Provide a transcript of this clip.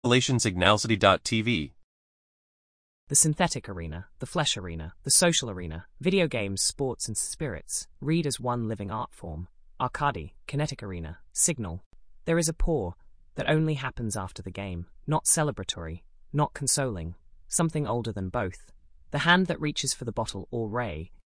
RevelationSignalcity.tv. The synthetic arena, the flesh arena, the social arena, video games, sports and spirits, read as one living art form. Arcade, kinetic arena, signal. There is a pour that only happens after the game, not celebratory, not consoling, something older than both. The hand that reaches for the bottle or ray